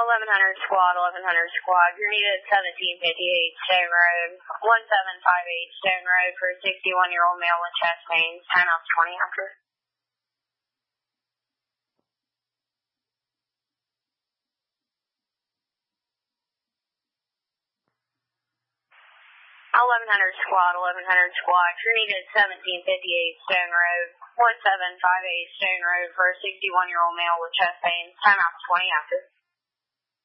1100 squad, 1100 squad. You're needed at 1758 Stone Road, 1758 Stone Road for a 61-year-old male with chest pains. Timeout's 20 after. 1100 squad, 1100 squad. You're needed at 1758 Stone Road, 1758 Stone Road for a 61-year-old male with chest pains. Timeout's 20 after.